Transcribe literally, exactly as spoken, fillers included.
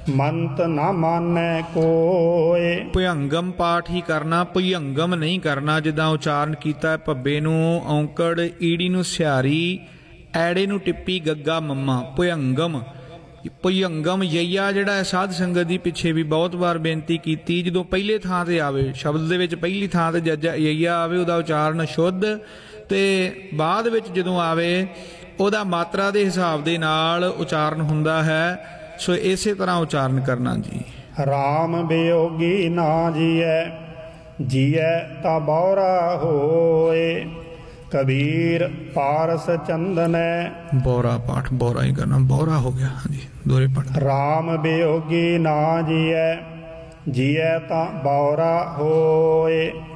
ਮੰਤ ਨਾ ਮਾਨੈ ਕੋਇ। ਭੁਯੰਗਮ ਪਾਠ ਹੀ ਕਰਨਾ, ਭੁਯੰਗਮ ਨਹੀਂ ਕਰਨਾ। ਜਿੱਦਾਂ ਉਚਾਰਨ ਕੀਤਾ ਭੱਬੇ ਨੂੰ ਔਂਕੜ, ਈੜੀ ਨੂੰ ਸਿਹਾਰੀ, ਐੜੇ ਨੂੰ ਟਿੱਪੀ, ਗੱਗਾ ਮੱਮਾ, ਭੁਯੰਗਮ। ਭੁਯੰਗਮ ਯਈਆ ਜਿਹੜਾ ਸਾਧ ਸੰਗਤ ਦੀ ਪਿੱਛੇ ਵੀ ਬਹੁਤ ਵਾਰ ਬੇਨਤੀ ਕੀਤੀ, ਜਦੋਂ ਪਹਿਲੇ ਥਾਂ ਤੇ ਆਵੇ ਸ਼ਬਦ ਦੇ ਵਿੱਚ ਪਹਿਲੀ ਥਾਂ ਤੇ ਜੱਜਾ ਯਈਆ ਆਵੇ ਉਹਦਾ ਉਚਾਰਨ ਸ਼ੁੱਧ, ਤੇ ਬਾਅਦ ਵਿੱਚ ਜਦੋਂ ਆਵੇ ਉਹਦਾ ਮਾਤਰਾ ਦੇ ਹਿਸਾਬ ਦੇ ਨਾਲ ਉਚਾਰਨ ਹੁੰਦਾ ਹੈ। ਸੋ ਇਸੇ ਤਰ੍ਹਾਂ ਉਚਾਰਨ ਕਰਨਾ ਜੀ। ਰਾਮ ਬਿਯੋਗੀ ਨਾ ਜੀਐ, ਜੀਐ ਤਾ ਬੌਰਾ ਹੋਏ। ਕਬੀਰ ਪਾਰਸ ਚੰਦਨੈ। ਬੌਰਾ ਪਾਠ ਬੌਰਾ ਹੀ ਕਰਨਾ, ਬੌਰਾ ਹੋ ਗਿਆ। ਹਾਂਜੀ ਦੋਰੇ ਪੜ। ਰਾਮ ਬਿਯੋਗੀ ਨਾ ਜੀਐ, ਜੀਐ ਤਾ ਬੌਰਾ ਹੋਏ।